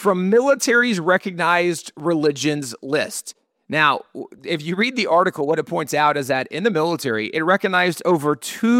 from military's recognized religions list. Now, if you read the article, what it points out is that in the military, it recognized over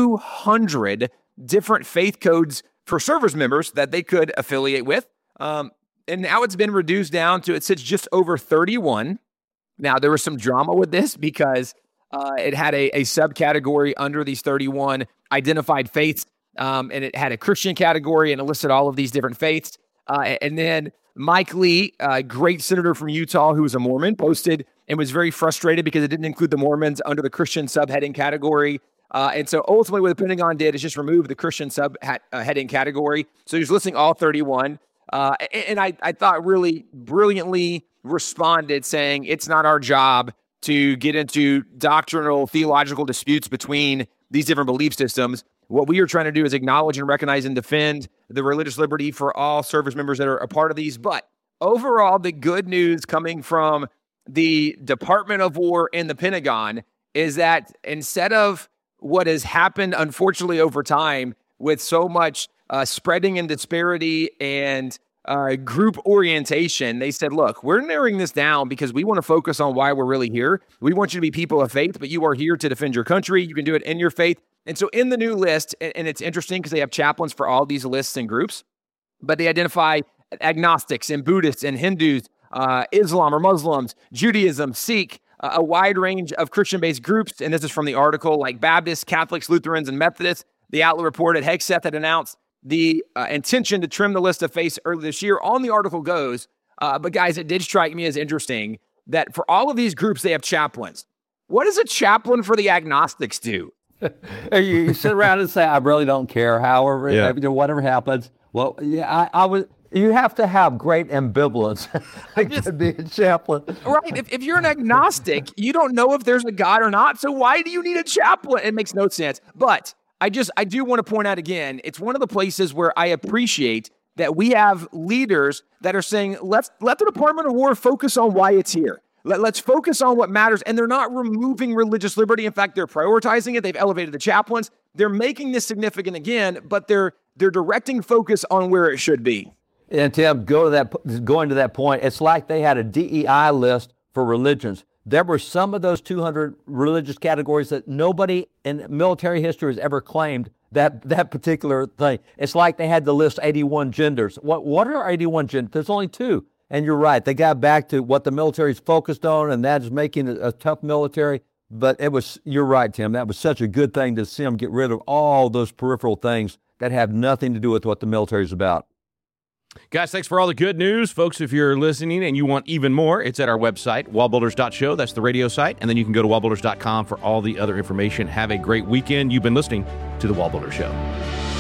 200 different faith codes for service members that they could affiliate with. And now it's been reduced down to, it sits just over 31. Now, there was some drama with this because it had a subcategory under these 31 identified faiths, and it had a Christian category, and it listed all of these different faiths. And then Mike Lee, a great senator from Utah who was a Mormon, posted and was very frustrated because it didn't include the Mormons under the Christian subheading category. And so ultimately what the Pentagon did is just remove the Christian subheading category. So he's listing all 31. And I thought really brilliantly responded saying it's not our job to get into doctrinal theological disputes between these different belief systems. What we are trying to do is acknowledge and recognize and defend the religious liberty for all service members that are a part of these. But overall, the good news coming from the Department of War and the Pentagon is that instead of what has happened, unfortunately, over time with so much spreading and disparity and group orientation, they said, look, we're narrowing this down because we want to focus on why we're really here. We want you to be people of faith, but you are here to defend your country. You can do it in your faith. And so in the new list, and it's interesting because they have chaplains for all these lists and groups, but they identify agnostics and Buddhists and Hindus, Islam or Muslims, Judaism, Sikh, a wide range of Christian-based groups. And this is from the article, like Baptists, Catholics, Lutherans, and Methodists. The outlet reported Hegseth had announced the intention to trim the list of faiths earlier this year. On the article goes, but guys, it did strike me as interesting that for all of these groups, they have chaplains. What does a chaplain for the agnostics do? You sit around and say, I really don't care, however, whatever happens. Well, yeah, I would. You have to have great ambivalence to be a chaplain. Right. If you're an agnostic, you don't know if there's a God or not. So why do you need a chaplain? It makes no sense. But I do want to point out again, it's one of the places where I appreciate that we have leaders that are saying, let the Department of War focus on why it's here. Let's focus on what matters. And they're not removing religious liberty. In fact, they're prioritizing it. They've elevated the chaplains. They're making this significant again, but they're directing focus on where it should be. And Tim, going to that point, it's like they had a DEI list for religions. There were some of those 200 religious categories that nobody in military history has ever claimed that particular thing. It's like they had to list 81 genders. What are 81 genders? There's only 2. And you're right. They got back to what the military is focused on, and that is making a tough military. But you're right, Tim. That was such a good thing to see them get rid of all those peripheral things that have nothing to do with what the military is about. Guys, thanks for all the good news. Folks, if you're listening and you want even more, it's at our website, wallbuilders.show. That's the radio site. And then you can go to wallbuilders.com for all the other information. Have a great weekend. You've been listening to The Wall Builder Show.